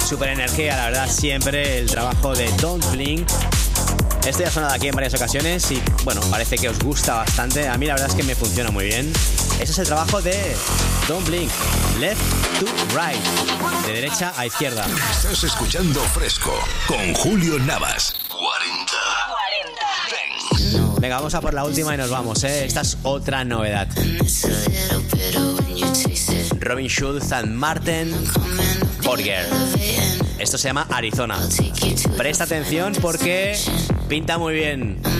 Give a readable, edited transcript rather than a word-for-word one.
Super energía, la verdad, siempre el trabajo de Don't Blink. Esto ya ha sonado aquí en varias ocasiones y, bueno, parece que os gusta bastante. A mí la verdad es que me funciona muy bien. Ese es el trabajo de Don't Blink, Left to Right, de derecha a izquierda. Estás escuchando Fresco con Julio Navas. 40. Venga, vamos a por la última y nos vamos, ¿eh? Esta es otra novedad. Robin Schulz and Martin Borger. Esto se llama Arizona. Presta atención porque pinta muy bien.